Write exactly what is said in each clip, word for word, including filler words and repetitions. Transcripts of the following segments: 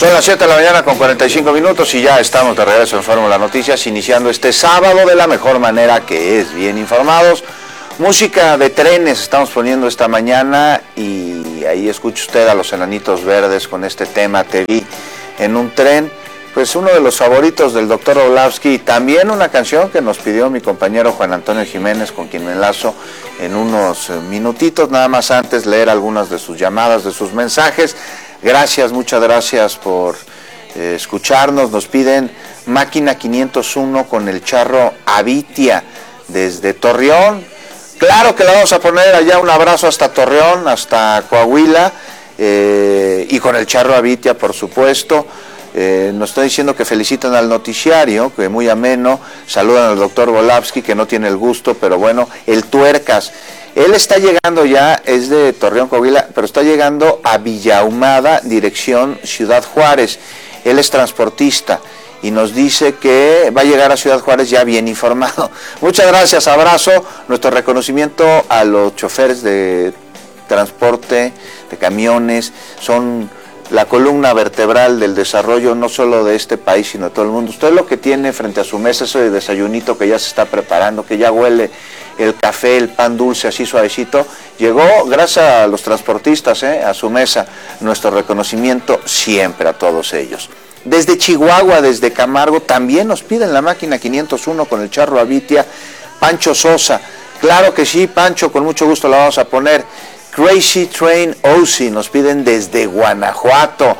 Son las siete de la mañana con cuarenta y cinco minutos y ya estamos de regreso en Fórmula Noticias, iniciando este sábado de la mejor manera, que es bien informados. Música de trenes estamos poniendo esta mañana y ahí escucha usted a los Enanitos Verdes con este tema Te vi en un tren, pues uno de los favoritos del doctor Orlovsky, y también una canción que nos pidió mi compañero Juan Antonio Jiménez, con quien me enlazo en unos minutitos, nada más antes leer algunas de sus llamadas, de sus mensajes. Gracias, muchas gracias por eh, escucharnos. Nos piden Máquina quinientos uno con el charro Avitia desde Torreón. Claro que la vamos a poner allá, un abrazo hasta Torreón, hasta Coahuila, eh, y con el charro Avitia, por supuesto. Eh, nos está diciendo que felicitan al noticiario, que muy ameno, saludan al doctor Orlovsky, que no tiene el gusto, pero bueno, el Tuercas. Él está llegando ya, es de Torreón, Coahuila, pero está llegando a Villa Ahumada, dirección Ciudad Juárez. Él es transportista y nos dice que va a llegar a Ciudad Juárez ya bien informado. Muchas gracias, abrazo, nuestro reconocimiento a los choferes de transporte, de camiones, son la columna vertebral del desarrollo no solo de este país, sino de todo el mundo. Usted lo que tiene frente a su mesa, ese desayunito que ya se está preparando, que ya huele el café, el pan dulce así suavecito, llegó gracias a los transportistas, ¿eh? a su mesa. Nuestro reconocimiento siempre a todos ellos. Desde Chihuahua, desde Camargo, también nos piden la Máquina quinientos uno con el charro Avitia, Pancho Sosa. Claro que sí, Pancho, con mucho gusto la vamos a poner. Crazy Train O C nos piden desde Guanajuato.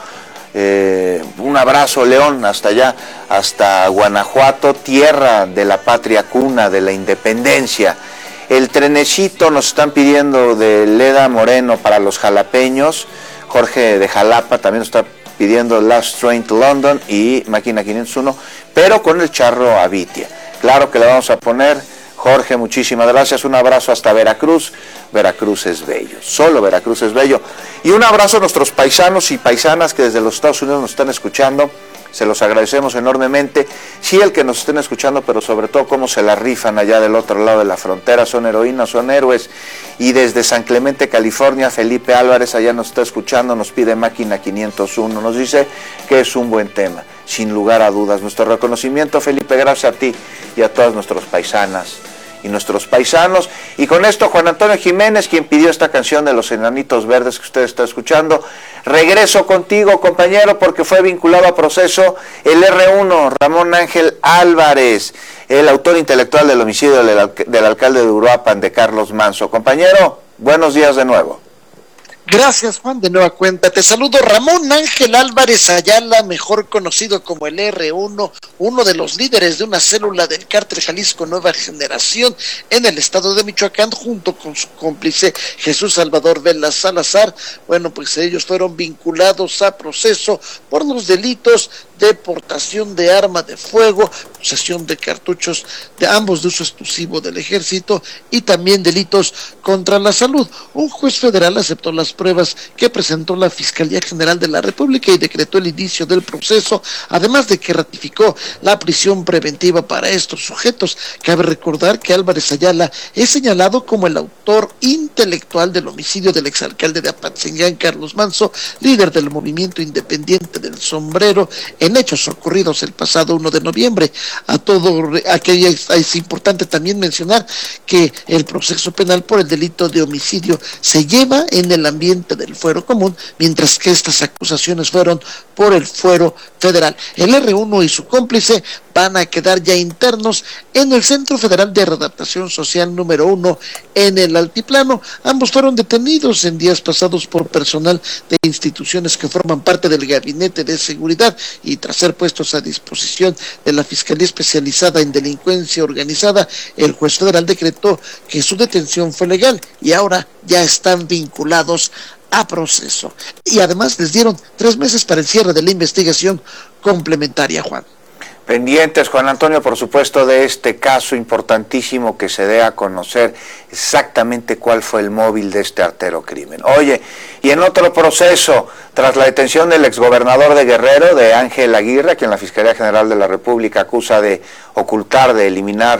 Eh, un abrazo, León, hasta allá, hasta Guanajuato, tierra de la patria cuna, de la independencia. El trenecito nos están pidiendo de Leda Moreno para los jalapeños. Jorge de Jalapa también nos está pidiendo Last Train to London y Máquina quinientos uno, pero con el charro Avitia. Claro que le vamos a poner. Jorge, muchísimas gracias, un abrazo hasta Veracruz. Veracruz es bello, solo Veracruz es bello. Y un abrazo a nuestros paisanos y paisanas que desde los Estados Unidos nos están escuchando, se los agradecemos enormemente. Sí, el que nos estén escuchando, pero sobre todo cómo se la rifan allá del otro lado de la frontera, son heroínas, son héroes. Y desde San Clemente, California, Felipe Álvarez allá nos está escuchando, nos pide Máquina quinientos uno, nos dice que es un buen tema, sin lugar a dudas. Nuestro reconocimiento, Felipe, gracias a ti y a todas nuestras paisanas y nuestros paisanos. Y con esto, Juan Antonio Jiménez, quien pidió esta canción de los Enanitos Verdes que usted está escuchando. Regreso contigo, compañero, porque fue vinculado a proceso el erre uno, Ramón Ángel Álvarez, el autor intelectual del homicidio del, del alcalde de Uruapan, de Carlos Manso. Compañero, buenos días de nuevo. Gracias, Juan, de nueva cuenta. Te saludo, Ramón Ángel Álvarez Ayala, mejor conocido como el erre uno, uno de los líderes de una célula del cártel Jalisco Nueva Generación en el estado de Michoacán, junto con su cómplice Jesús Salvador Vela Salazar. Bueno, pues ellos fueron vinculados a proceso por los delitos de portación de arma de fuego, posesión de cartuchos de ambos de uso exclusivo del ejército y también delitos contra la salud. Un juez federal aceptó las pruebas que presentó la Fiscalía General de la República y decretó el inicio del proceso, además de que ratificó la prisión preventiva para estos sujetos. Cabe recordar que Álvarez Ayala es señalado como el autor intelectual del homicidio del exalcalde de Apatzingán, Carlos Manso, líder del movimiento independiente del Sombrero, en hechos ocurridos el pasado uno de noviembre. A todo aquello es, es importante también mencionar que el proceso penal por el delito de homicidio se lleva en el ambiente del fuero común, mientras que estas acusaciones fueron por el fuero federal. El erre uno y su cómplice van a quedar ya internos en el Centro Federal de Readaptación Social número uno en el Altiplano. Ambos fueron detenidos en días pasados por personal de instituciones que forman parte del Gabinete de Seguridad, y tras ser puestos a disposición de la Fiscalía Especializada en Delincuencia Organizada, el juez federal decretó que su detención fue legal y ahora ya están vinculados a proceso. Y además les dieron tres meses para el cierre de la investigación complementaria, Juan. Pendientes, Juan Antonio, por supuesto, de este caso importantísimo, que se dé a conocer exactamente cuál fue el móvil de este artero crimen. Oye, y en otro proceso, tras la detención del exgobernador de Guerrero, de Ángel Aguirre, a quien la Fiscalía General de la República acusa de ocultar, de eliminar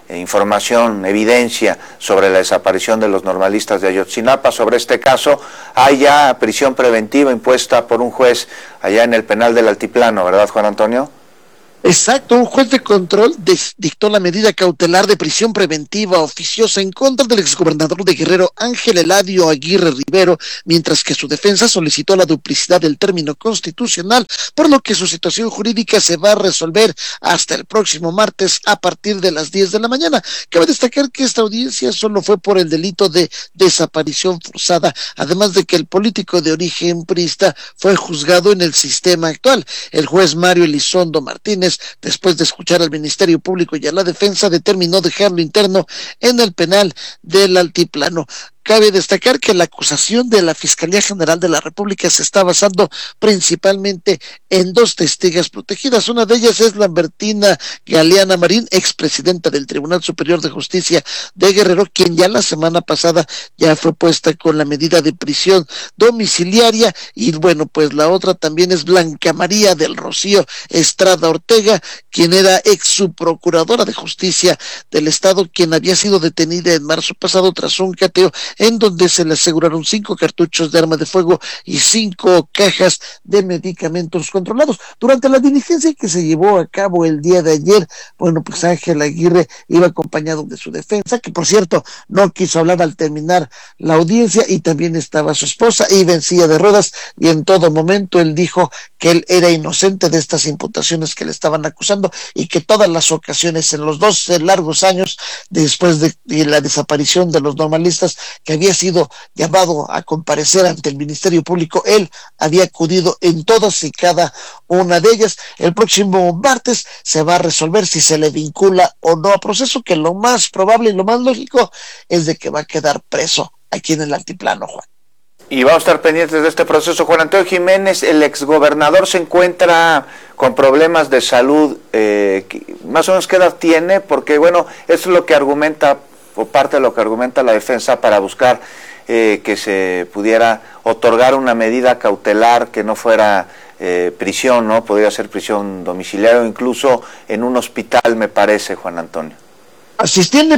eh, información, evidencia sobre la desaparición de los normalistas de Ayotzinapa. Sobre este caso hay ya prisión preventiva impuesta por un juez allá en el penal del Altiplano, ¿verdad, Juan Antonio? Exacto, un juez de control dictó la medida cautelar de prisión preventiva oficiosa en contra del exgobernador de Guerrero, Ángel Eladio Aguirre Rivero, mientras que su defensa solicitó la duplicidad del término constitucional, por lo que su situación jurídica se va a resolver hasta el próximo martes a partir de las diez de la mañana. Cabe destacar que esta audiencia solo fue por el delito de desaparición forzada, además de que el político de origen priista fue juzgado en el sistema actual. El juez Mario Elizondo Martínez, después de escuchar al Ministerio Público y a la defensa, determinó dejarlo interno en el penal del Altiplano. Cabe destacar que la acusación de la Fiscalía General de la República se está basando principalmente en dos testigos protegidas. Una de ellas es Lambertina Galeana Marín, expresidenta del Tribunal Superior de Justicia de Guerrero, quien ya la semana pasada ya fue puesta con la medida de prisión domiciliaria. Y bueno, pues la otra también es Blanca María del Rocío Estrada Ortega, quien era ex subprocuradora de Justicia del Estado, quien había sido detenida en marzo pasado tras un cateo en donde se le aseguraron cinco cartuchos de arma de fuego y cinco cajas de medicamentos controlados. Durante la diligencia que se llevó a cabo el día de ayer, bueno, pues Ángel Aguirre iba acompañado de su defensa, que por cierto no quiso hablar al terminar la audiencia, y también estaba su esposa, iba en silla de ruedas, y en todo momento él dijo que él era inocente de estas imputaciones que le estaban acusando, y que todas las ocasiones en los dos largos años después de, de la desaparición de los normalistas, que había sido llamado a comparecer ante el Ministerio Público, él había acudido en todas y cada una de ellas. El próximo martes se va a resolver si se le vincula o no a proceso, que lo más probable y lo más lógico es de que va a quedar preso aquí en el Altiplano, Juan. Y vamos a estar pendientes de este proceso. Juan Antonio Jiménez, el exgobernador, se encuentra con problemas de salud. Eh, más o menos, ¿qué edad tiene? Porque, bueno, eso es lo que argumenta, o parte de lo que argumenta la defensa para buscar eh, que se pudiera otorgar una medida cautelar que no fuera eh, prisión, ¿no? Podría ser prisión domiciliaria o incluso en un hospital, me parece, Juan Antonio. Así tiene,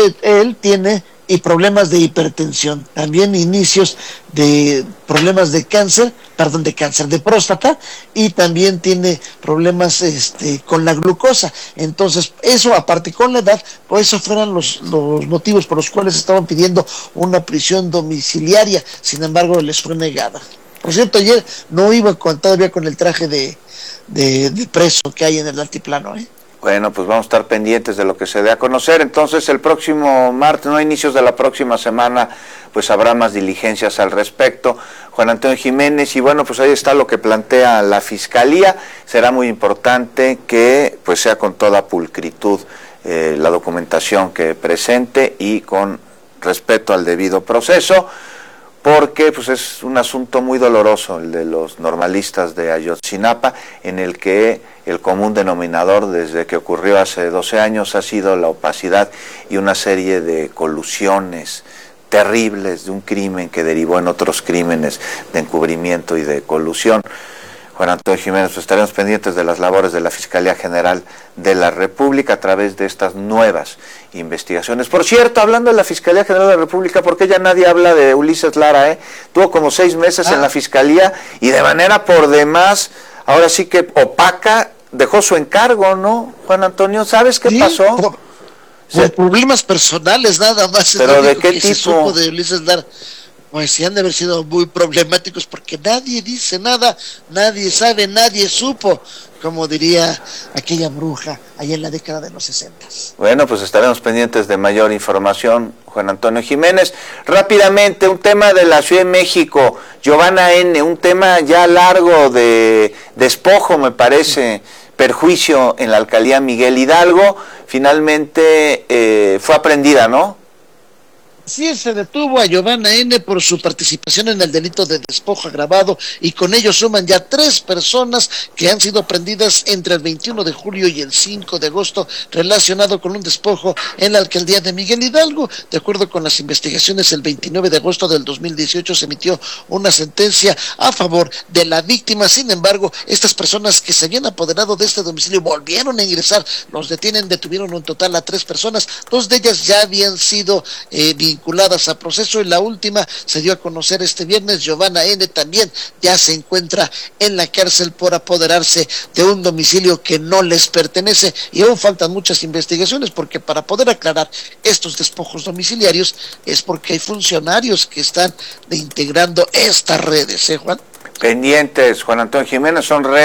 él tiene y problemas de hipertensión, también inicios de problemas de cáncer, perdón, de cáncer de próstata, y también tiene problemas este con la glucosa. Entonces, eso aparte con la edad, pues esos fueron los, los motivos por los cuales estaban pidiendo una prisión domiciliaria. Sin embargo, les fue negada. Por cierto, ayer no iba con, todavía con el traje de, de, de preso que hay en el Altiplano, ¿eh? Bueno, pues vamos a estar pendientes de lo que se dé a conocer. Entonces, el próximo martes, no a inicios de la próxima semana, pues habrá más diligencias al respecto. Juan Antonio Jiménez, y bueno, pues ahí está lo que plantea la Fiscalía. Será muy importante que pues sea con toda pulcritud eh, la documentación que presente y con respeto al debido proceso, porque pues es un asunto muy doloroso el de los normalistas de Ayotzinapa, en el que el común denominador desde que ocurrió hace doce años ha sido la opacidad y una serie de colusiones terribles de un crimen que derivó en otros crímenes de encubrimiento y de colusión. Juan Antonio Jiménez, pues estaremos pendientes de las labores de la Fiscalía General de la República a través de estas nuevas investigaciones. Por cierto, hablando de la Fiscalía General de la República, ¿por qué ya nadie habla de Ulises Lara? Eh? Tuvo como seis meses ah. en la Fiscalía y de manera por demás, ahora sí que opaca, dejó su encargo, ¿no? Juan Antonio, ¿sabes qué sí, pasó? Por, por problemas personales nada más. ¿Pero de qué que tipo? Se supo de Ulises Lara. Pues sí han de haber sido muy problemáticos, porque nadie dice nada, nadie sabe, nadie supo, como diría aquella bruja allá en la década de los sesentas. Bueno, pues estaremos pendientes de mayor información, Juan Antonio Jiménez. Rápidamente, un tema de la Ciudad de México, Giovanna N., un tema ya largo de despojo, me parece, perjuicio en la alcaldía Miguel Hidalgo, finalmente eh, fue aprendida, ¿no? Sí, se detuvo a Giovanna N. por su participación en el delito de despojo agravado y con ello suman ya tres personas que han sido prendidas entre el veintiuno de julio y el cinco de agosto relacionado con un despojo en la alcaldía de Miguel Hidalgo. De acuerdo con las investigaciones, el veintinueve de agosto del dos mil dieciocho se emitió una sentencia a favor de la víctima. Sin embargo, estas personas que se habían apoderado de este domicilio volvieron a ingresar, los detienen, detuvieron un total a tres personas, dos de ellas ya habían sido eh, vinculadas a proceso y la última se dio a conocer este viernes. Giovanna N. también ya se encuentra en la cárcel por apoderarse de un domicilio que no les pertenece y aún faltan muchas investigaciones porque para poder aclarar estos despojos domiciliarios es porque hay funcionarios que están integrando estas redes, ¿eh, Juan? Pendientes, Juan Antonio Jiménez, son redes